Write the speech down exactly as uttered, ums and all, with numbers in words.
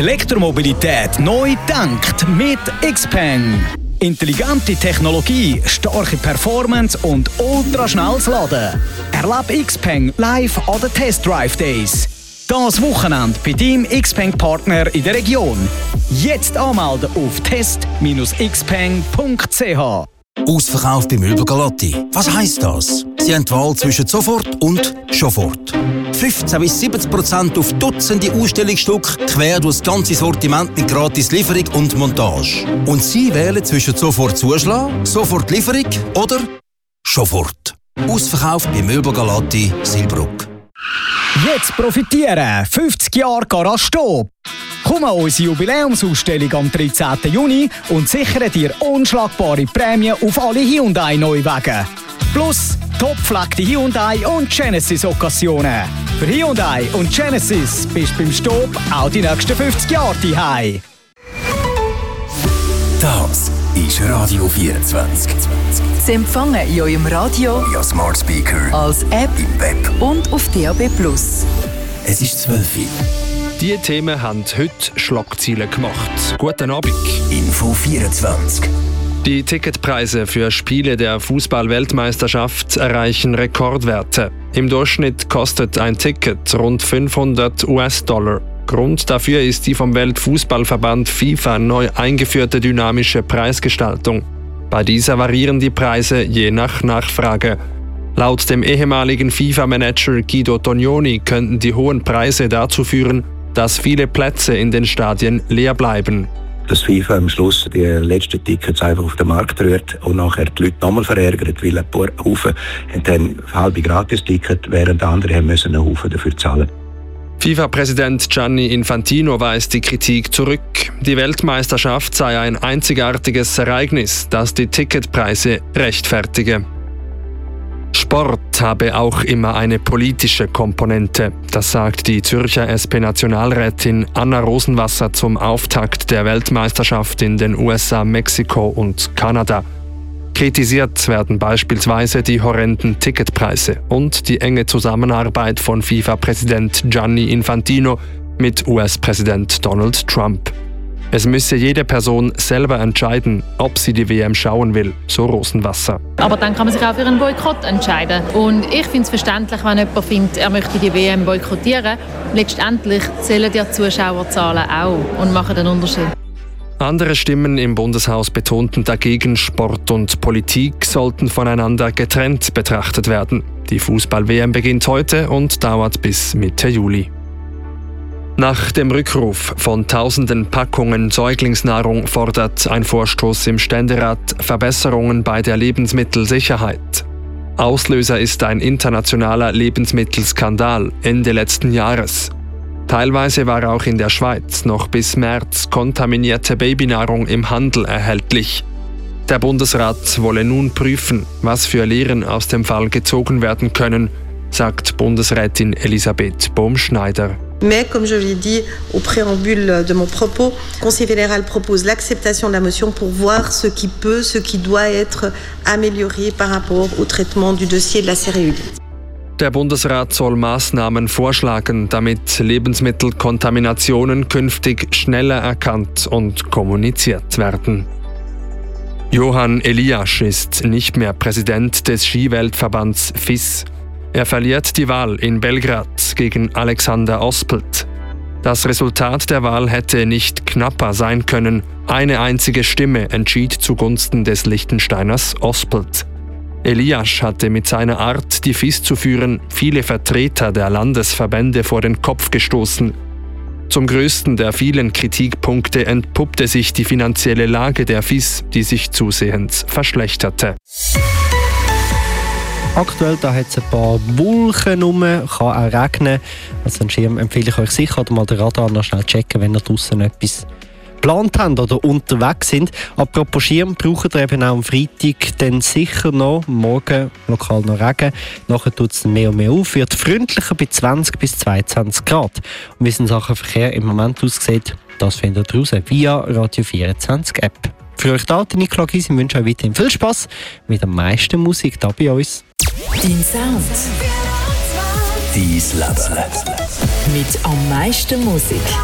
Elektromobilität neu gedacht mit Xpeng. Intelligente Technologie, starke Performance und ultraschnelles Laden. Erlebe Xpeng live an den Test Drive Days. Das Wochenende bei deinem Xpeng-Partner in der Region. Jetzt anmelden auf test Bindestrich xpeng Punkt c h. Ausverkauf bei Möbel Galotti. Was heisst das? Sie haben die Wahl zwischen sofort und sofort. fünfzehn bis siebzig Prozent auf Dutzende Ausstellungsstücke, quer durch das ganze Sortiment mit gratis Lieferung und Montage. Und Sie wählen zwischen sofort Zuschlag, sofort Lieferung oder sofort. Ausverkauf bei Möbel Galotti, Silbruck. Jetzt profitieren! fünfzig Jahre Garage Stop. Komm an unsere Jubiläumsausstellung am dreizehnten Juni und sichere dir unschlagbare Prämien auf alle Hyundai-Neuwagen. Plus topfleckte Hyundai und Genesis-Okkasionen. Für Hyundai und Genesis bist du beim Stop auch die nächsten fünfzig Jahre daheim. Das ist Radio vierundzwanzig. Sie empfangen in eurem Radio, via Smart Speaker, als App im Web und auf D A B plus. Es ist zwölf Uhr. Diese Themen haben heute Schlagzeilen gemacht. Guten Abend. Info vierundzwanzig. Die Ticketpreise für Spiele der Fußball-Weltmeisterschaft erreichen Rekordwerte. Im Durchschnitt kostet ein Ticket rund fünfhundert US-Dollar. Grund dafür ist die vom Weltfußballverband FIFA neu eingeführte dynamische Preisgestaltung. Bei dieser variieren die Preise je nach Nachfrage. Laut dem ehemaligen FIFA-Manager Guido Tognoni könnten die hohen Preise dazu führen, dass viele Plätze in den Stadien leer bleiben. Dass FIFA am Schluss die letzten Tickets einfach auf den Markt rührt und nachher die Leute nochmal verärgert, weil ein paar Haufen haben dann halbe Gratis-Ticket, während andere haben müssen einen Haufen dafür zahlen. FIFA-Präsident Gianni Infantino weist die Kritik zurück. Die Weltmeisterschaft sei ein einzigartiges Ereignis, das die Ticketpreise rechtfertige. Sport habe auch immer eine politische Komponente. Das sagt die Zürcher S P-Nationalrätin Anna Rosenwasser zum Auftakt der Weltmeisterschaft in den U S A, Mexiko und Kanada. Kritisiert werden beispielsweise die horrenden Ticketpreise und die enge Zusammenarbeit von FIFA-Präsident Gianni Infantino mit U S-Präsident Donald Trump. Es müsse jede Person selber entscheiden, ob sie die W M schauen will, so Rosenwasser. Aber dann kann man sich auch für einen Boykott entscheiden. Und ich finde es verständlich, wenn jemand findet, er möchte die W M boykottieren. Letztendlich zählen die Zuschauerzahlen auch und machen den Unterschied. Andere Stimmen im Bundeshaus betonten dagegen, Sport und Politik sollten voneinander getrennt betrachtet werden. Die Fußball-W M beginnt heute und dauert bis Mitte Juli. Nach dem Rückruf von tausenden Packungen Säuglingsnahrung fordert ein Vorstoß im Ständerat Verbesserungen bei der Lebensmittelsicherheit. Auslöser ist ein internationaler Lebensmittelskandal Ende letzten Jahres. Teilweise war auch in der Schweiz noch bis März kontaminierte Babynahrung im Handel erhältlich. Der Bundesrat wolle nun prüfen, was für Lehren aus dem Fall gezogen werden können, sagt Bundesrätin Elisabeth Bohm-Schneider. Mais, comme je l'ai dit au préambule de mon propos, le Conseil fédéral propose l'acceptation de la motion pour voir ce qui peut, ce qui doit être amélioré par rapport au traitement du dossier de la céréulie. Der Bundesrat soll Maßnahmen vorschlagen, damit Lebensmittelkontaminationen künftig schneller erkannt und kommuniziert werden. Johann Eliasch ist nicht mehr Präsident des Skiweltverbands F I S. Er verliert die Wahl in Belgrad gegen Alexander Ospelt. Das Resultat der Wahl hätte nicht knapper sein können. Eine einzige Stimme entschied zugunsten des Liechtensteiners Ospelt. Eliasch hatte mit seiner Art, die F I S zu führen, viele Vertreter der Landesverbände vor den Kopf gestoßen. Zum größten der vielen Kritikpunkte entpuppte sich die finanzielle Lage der F I S, die sich zusehends verschlechterte. Aktuell da hat es ein paar Wolken rum, kann auch regnen. Also einen Schirm empfehle ich euch sicher, oder mal den Radar noch schnell checken, wenn ihr draussen etwas geplant habt oder unterwegs sind. Apropos Schirm, braucht ihr eben auch am Freitag dann sicher noch, morgen lokal noch Regen. Nachher tut es mehr und mehr auf, wird freundlicher bei zwanzig bis zweiundzwanzig Grad. Und wie es in Sachen Verkehr im Moment aussieht, das findet ihr raus via Radio vierundzwanzig App. Für euch da, Nicola Gysi, ich wünsche euch weiterhin viel Spass mit am meisten Musik da bei uns. Dein Sound. Dein Leben. Mit am meisten Musik.